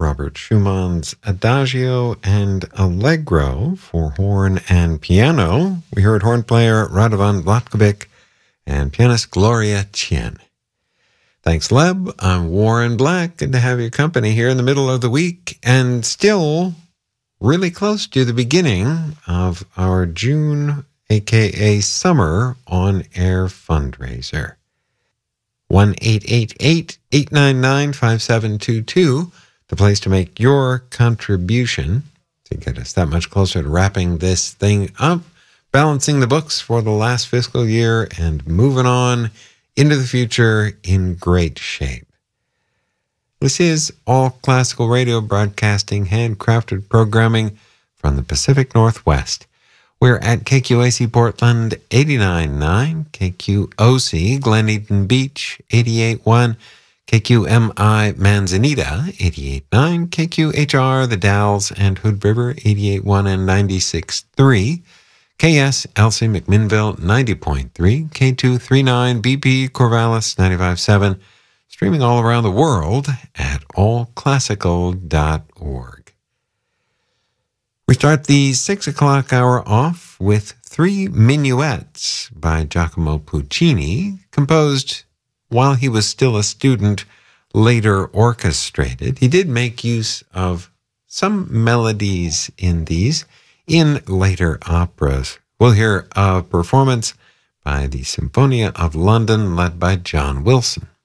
Robert Schumann's Adagio and Allegro for horn and piano. We heard horn player Radovan Vlatkovic and pianist Gloria Chien. Thanks, Leb. I'm Warren Black. Good to have your company here in the middle of the week and still really close to the beginning of our June, aka summer, on-air fundraiser. 1-888-899-5722, the place to make your contribution to get us that much closer to wrapping this thing up, balancing the books for the last fiscal year, and moving on into the future in great shape. This is all classical radio broadcasting, handcrafted programming from the Pacific Northwest. We're at KQAC Portland 89.9, KQOC Glen Beach 88.1, KQMI Manzanita 88.9, KQHR The Dalles and Hood River 88.1 and 96.3, KSLC McMinnville 90.3, K239 BP Corvallis 95.7, streaming all around the world at allclassical.org. We start the 6 o'clock hour off with 3 minuets by Giacomo Puccini, composed while he was still a student, later orchestrated. He did make use of some melodies in these in later operas. We'll hear a performance by the Symphonia of London led by John Wilson.